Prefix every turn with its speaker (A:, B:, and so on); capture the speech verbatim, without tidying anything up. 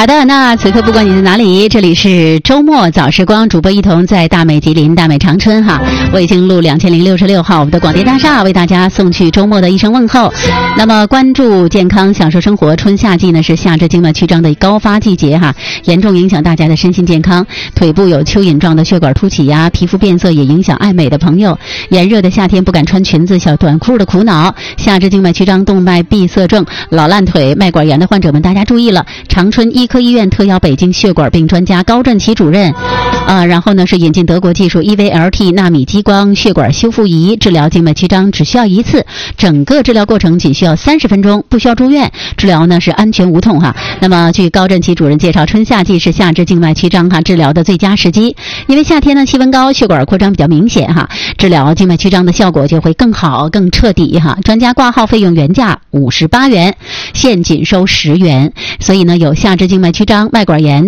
A: 好的，那此刻不管你在哪里，这里是周末早时光，主播一同在大美吉林、大美长春哈，卫星路两千零六十六号我们的广电大厦为大家送去周末的一声问候。那么关注健康，享受生活，春夏季呢是下肢静脉曲张的高发季节哈，严重影响大家的身心健康。腿部有蚯蚓状的血管凸起呀，皮肤变色也影响爱美的朋友。炎热的夏天不敢穿裙子、小短裤的苦恼，下肢静脉曲张、动脉闭塞症、老烂腿、脉管炎的患者们，大家注意了！长春医科医院特邀北京血管病专家高振奇主任，呃，然后呢是引进德国技术 E V L T 纳米激光血管修复仪，治疗静脉曲张只需要一次，整个治疗过程仅需要三十分钟，不需要住院，治疗呢是安全无痛哈。那么据高振奇主任介绍，春夏季是下肢静脉曲张哈治疗的最佳时机，因为夏天呢气温高，血管扩张比较明显哈，治疗静脉曲张的效果就会更好、更彻底哈。专家挂号费用原价五十八元，现仅收十元，所以呢有下肢静脉曲张、脉管炎、